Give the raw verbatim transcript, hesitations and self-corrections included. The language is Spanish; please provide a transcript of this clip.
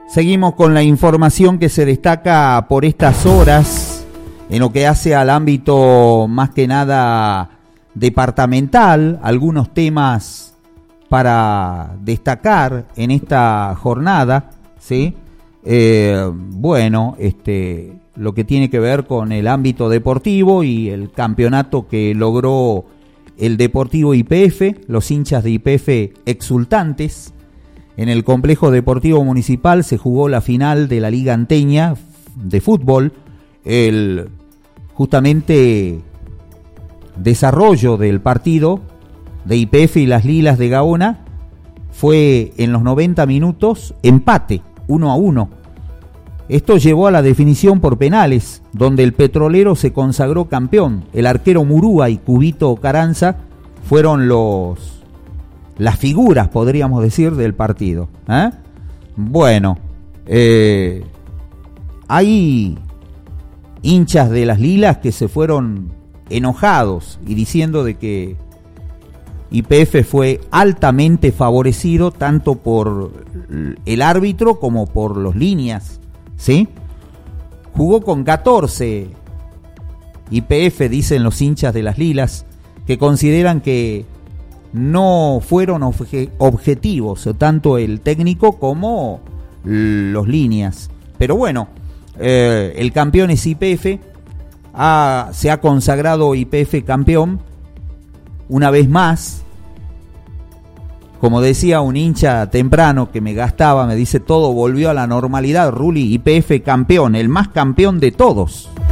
Seguimos con la información que se destaca por estas horas en lo que hace al ámbito más que nada departamental, algunos temas para destacar en esta jornada, ¿sí? Eh, bueno, este, lo que tiene que ver con el ámbito deportivo y el campeonato que logró el Deportivo Y P F, los hinchas de Y P F exultantes. En el complejo deportivo municipal se jugó la final de la Liga Anteña de fútbol. El justamente desarrollo del partido de Y P F y las Lilas de Gaona fue en los noventa minutos empate, uno a uno. Esto llevó a la definición por penales, donde el Petrolero se consagró campeón. El arquero Murúa y Cubito Caranza fueron los las figuras, podríamos decir, del partido. ¿Eh? Bueno, eh, hay hinchas de las Lilas que se fueron enojados y diciendo de que Y P F fue altamente favorecido tanto por el árbitro como por los líneas, ¿sí? Jugó con catorce Y P F, dicen los hinchas de las Lilas, que consideran que no fueron obje- objetivos tanto el técnico como los líneas. Pero bueno, eh, el campeón es Y P F, ha, se ha consagrado Y P F campeón una vez más. Como decía un hincha temprano que me gastaba, me dice, todo volvió a la normalidad, Ruli, Y P F campeón, el más campeón de todos.